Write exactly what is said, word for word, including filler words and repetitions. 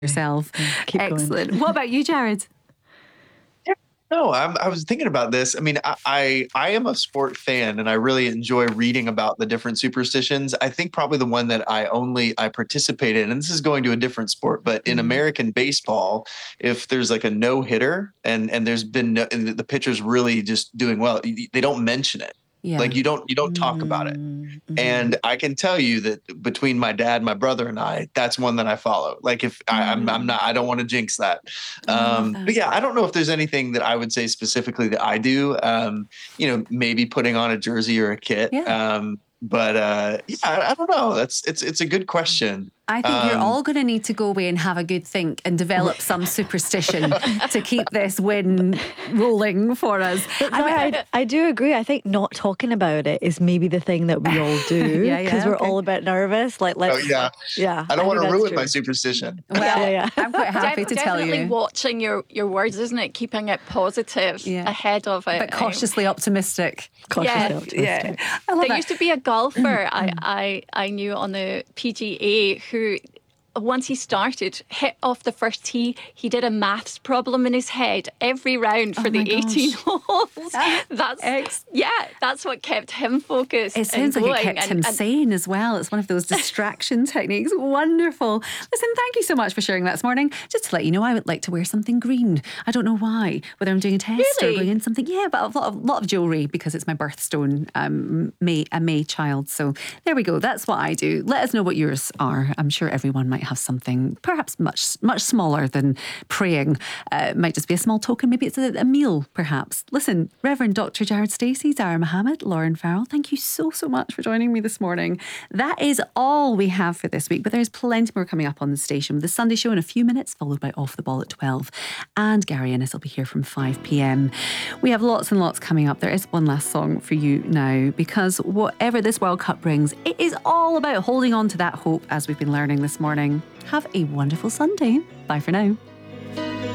yourself. Yeah, keep going. Excellent. What about you, Jared? No, I'm, I was thinking about this. I mean, I, I I am a sport fan, and I really enjoy reading about the different superstitions. I think probably the one that I only I participate in, and this is going to a different sport, but in American baseball, if there's like a no hitter and and there's been no, and the pitcher's really just doing well, they don't mention it. Yeah. Like you don't you don't talk about it. Mm-hmm. And I can tell you that between my dad, my brother, and I, that's one that I follow. Like if I, I'm, I'm not, I don't want to jinx that. Um, that. But yeah, I don't know if there's anything that I would say specifically that I do. Um, you know, maybe putting on a jersey or a kit. Yeah. Um, but uh, yeah, I, I don't know. That's it's it's a good question. I think um, you're all going to need to go away and have a good think and develop some superstition to keep this win rolling for us. But I, mean, I, I do agree. I think not talking about it is maybe the thing that we all do Yeah, yeah, because we're okay. all a bit nervous. Like, let's, Oh yeah, yeah. I don't want to think that's ruin true. my superstition. Well, Yeah, yeah. I'm quite happy to Def- tell definitely you. watching your, your words, isn't it? Keeping it positive Yeah. ahead of it. But cautiously optimistic. Cautiously Yeah. optimistic. I love There that. used to be a golfer I, I, I knew on the P G A who, once he started, hit off the first tee, he did a maths problem in his head every round for Oh my the eighteen gosh. holes. That's Ex- yeah, that's what kept him focused. It sounds and like going. it kept and, him and sane as well. It's one of those distraction techniques. Wonderful. Listen, thank you so much for sharing that this morning. Just to let you know, I would like to wear something green. I don't know why, whether I'm doing a test Really? or going in something. Yeah, but a lot of, lot of jewellery because it's my birthstone, um, May, a May child. So there we go. That's what I do. Let us know what yours are. I'm sure everyone might have something perhaps much much smaller than praying. Uh, it might just be a small token. Maybe it's a, a meal, perhaps. Listen, Reverend Doctor Jared Stacey, Zara Mohammed, Lauren Farrell, thank you so, so much for joining me this morning. That is all we have for this week, but there's plenty more coming up on the station with the Sunday Show in a few minutes, followed by Off the Ball at twelve. And Gary Innes will be here from five p.m. We have lots and lots coming up. There is one last song for you now, because whatever this World Cup brings, it is all about holding on to that hope, as we've been learning this morning. Have a wonderful Sunday. Bye for now.